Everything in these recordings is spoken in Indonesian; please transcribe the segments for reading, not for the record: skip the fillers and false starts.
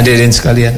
Hadirin sekalian,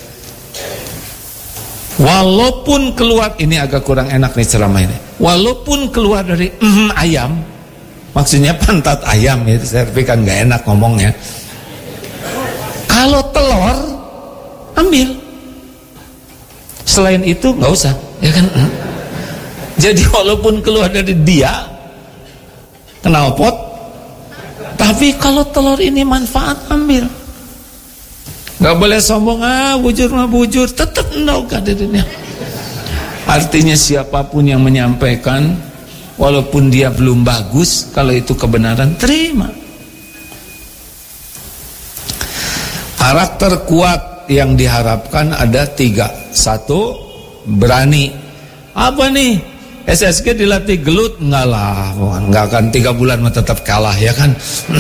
walaupun keluar, ini agak kurang enak nih ceramah ini, walaupun keluar dari ayam, maksudnya pantat ayam ya, tapi kan gak enak ngomongnya. Kalau telur, ambil. Selain itu gak usah, ya kan? Jadi walaupun keluar dari dia, knalpot, tapi kalau telur ini manfaat, ambil. Gak boleh sombong, bujur mah bujur, tetap enggak kadernya. Artinya siapapun yang menyampaikan, walaupun dia belum bagus, kalau itu kebenaran, terima. Karakter kuat yang diharapkan ada 3. 1, berani. Apa nih? SSG dilatih gelut? Enggak lah, enggak akan 3 bulan mah tetap kalah, ya kan?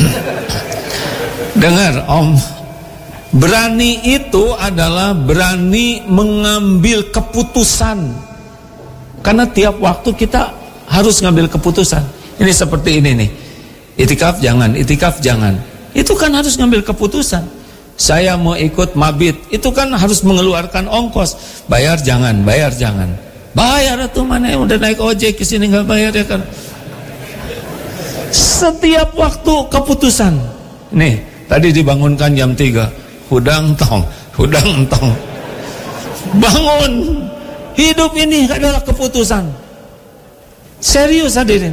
Dengar Om, berani itu adalah berani mengambil keputusan. Karena tiap waktu kita harus ngambil keputusan. Ini seperti ini nih, itikaf jangan, itikaf jangan. Itu kan harus ngambil keputusan. Saya mau ikut mabit, itu kan harus mengeluarkan ongkos. Bayar jangan, bayar jangan. Bayar tuh, mana yang udah naik ojek ke sini nggak bayar, ya kan? Setiap waktu keputusan. Nih, tadi dibangunkan jam 3. Hudang tong, hudang tong. Bangun. Hidup ini adalah keputusan. Serius hadirin.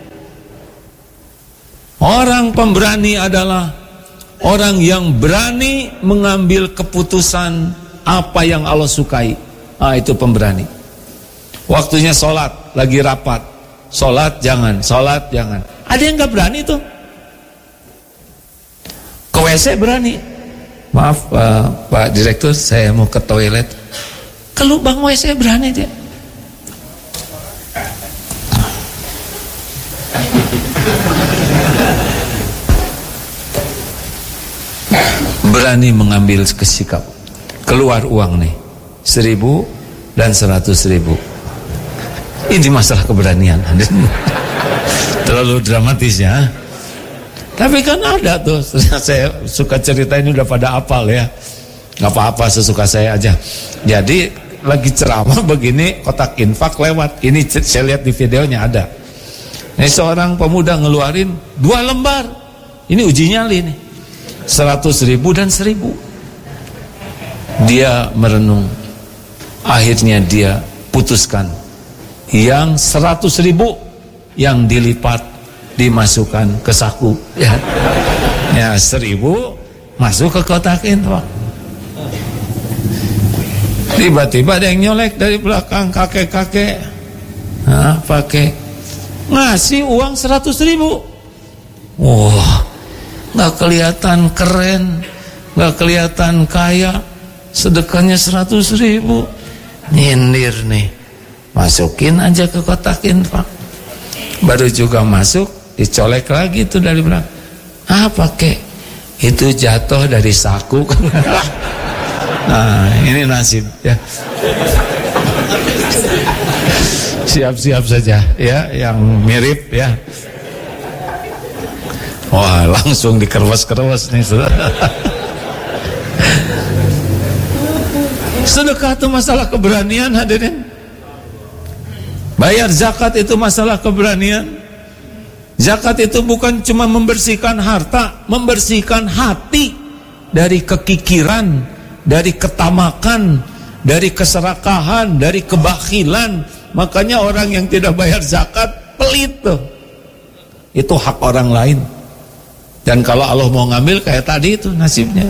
Orang pemberani adalah orang yang berani mengambil keputusan apa yang Allah sukai. Itu pemberani. Waktunya sholat, lagi rapat, sholat jangan, sholat jangan. Ada yang gak berani tuh. Ke WC berani. Maaf Pak Direktur, saya mau ke toilet. Ke lubang WC berani dia. Berani mengambil kesikap. Keluar uang nih 1.000 dan 100.000. Ini masalah keberanian. Terlalu dramatis ya. Tapi kan ada tuh, saya suka cerita ini udah pada hafal ya. Gak apa-apa, sesuka saya aja. Jadi lagi ceramah begini, kotak infak lewat. Ini saya lihat di videonya ada. Ini seorang pemuda ngeluarin 2 lembar. Ini uji nyali nih, 100.000 dan 1.000. Dia merenung. Akhirnya dia putuskan yang 100.000 yang dilipat dimasukkan ke saku, ya. Ya 1.000 masuk ke kotak infak. Tiba-tiba ada yang nyolek dari belakang, kakek-kakek. Pakai ngasih uang 100.000. Wah, nggak kelihatan keren, nggak kelihatan kaya, sedekahnya 100.000. Nyindir nih, masukin aja ke kotak infak. Baru juga masuk, dicolek lagi tuh dari belakang. Pakai itu jatuh dari saku. Nah, ini nasib ya. Siap-siap saja ya, yang mirip ya. Wah, langsung dikerwas-kerwas nih. Sedekah itu masalah keberanian hadirin. Bayar zakat itu masalah keberanian. Zakat itu bukan cuma membersihkan harta, membersihkan hati dari kekikiran, dari ketamakan, dari keserakahan, dari kebakhilan. Makanya orang yang tidak bayar zakat pelit tuh. Itu hak orang lain. Dan kalau Allah mau ngambil kayak tadi itu nasibnya.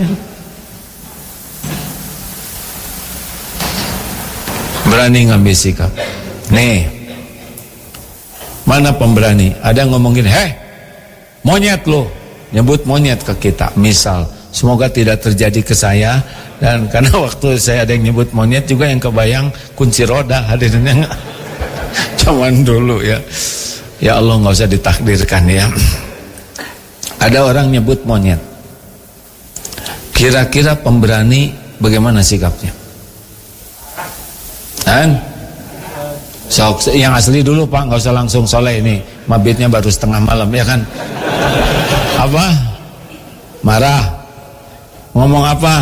Berani ngambil sikap. Nih, mana pemberani? Ada yang ngomongin, monyet lo, nyebut monyet ke kita. Misal, semoga tidak terjadi ke saya. Dan karena waktu saya ada yang nyebut monyet juga yang kebayang kunci roda hadirnya. Cuman dulu ya. Ya Allah, nggak usah ditakdirkan ya. Ada orang nyebut monyet. Kira-kira pemberani bagaimana sikapnya? Dan yang asli dulu Pak, nggak usah langsung soleh ini. Mabitnya baru setengah malam ya kan? Apa? Marah? Ngomong apa?